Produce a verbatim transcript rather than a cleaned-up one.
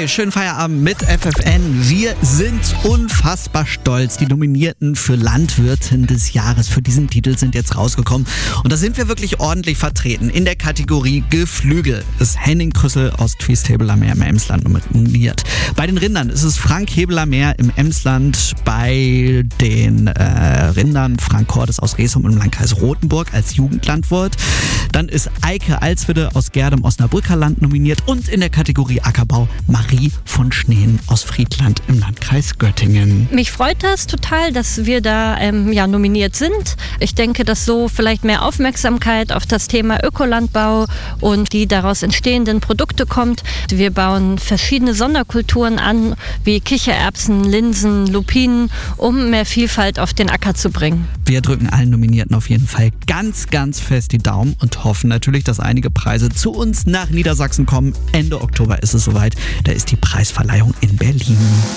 Hi, schönen Feierabend mit F F N. Wir sind unfassbar stolz. Die Nominierten für Landwirtin des Jahres für diesen Titel sind jetzt rausgekommen. Und da sind wir wirklich ordentlich vertreten. In der Kategorie Geflügel ist Henning Krüssel aus Twies-Hebeler-Meer im Emsland nominiert. Bei den Rindern ist es Frank Hebeler-Meer im Emsland. Bei den äh, Rindern Frank Cordes aus Reesum im Landkreis Rothenburg als Jugendlandwirt. Dann ist Eike Alswede aus Gerde im Osnabrücker Land nominiert. Und in der Kategorie Ackerbau Marie von Schneen aus Friedland im Landkreis Göttingen. Mich freut das total, dass wir da ähm, ja, nominiert sind. Ich denke, dass so vielleicht mehr Aufmerksamkeit auf das Thema Ökolandbau und die daraus entstehenden Produkte kommt. Wir bauen verschiedene Sonderkulturen an, wie Kichererbsen, Linsen, Lupinen, um mehr Vielfalt auf den Acker zu bringen. Wir drücken allen Nominierten auf jeden Fall ganz, ganz fest die Daumen und hoffen natürlich, dass einige Preise zu uns nach Niedersachsen kommen. Ende Oktober ist es soweit. Da ist die Preisverleihung in Berlin.